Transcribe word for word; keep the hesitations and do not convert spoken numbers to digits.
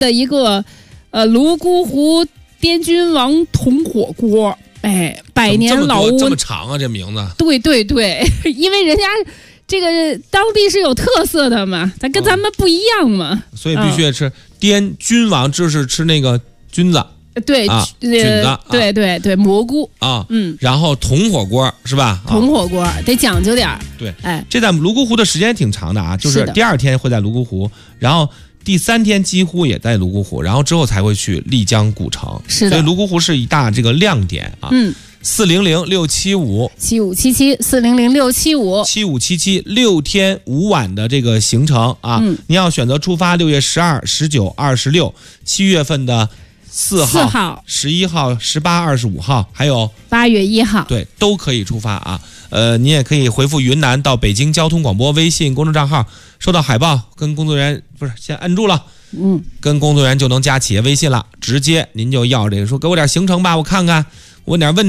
的一个呃泸沽湖滇君王铜火锅，哎，百年老屋， 这么长啊，这名字。 对对对，因为人家这个当地是有特色的嘛，咱跟咱们不一样嘛， 嗯、所以必须得吃滇君王，就是吃那个菌子。 对， 啊，菌子，啊、 对对对，蘑菇啊， 嗯， 然后铜火锅是吧？ 铜火锅得讲究点儿。 对， 哎， 这在泸沽湖的时间挺长的啊，就是第二天会在泸沽湖，然后第三天几乎也在泸沽湖，然后之后才会去丽江古城。 是的， 所以泸沽湖是一大这个亮点啊。 嗯， 四零零六七五七五七七四零零六七五七五七七六天五晚的这个行程啊， 嗯， 你要选择出发六月十二、十九、二十六，七月份的。四号、 号十一号、十八、二十五号，还有八月一号， 对，都可以出发啊。呃，你也可以回复云南到北京交通广播微信公众账号，收到海报，跟工作人员不是先摁住了， 嗯， 跟工作人员就能加企业微信了，直接您就要这个说给我点行程吧，我看看，我问点问题。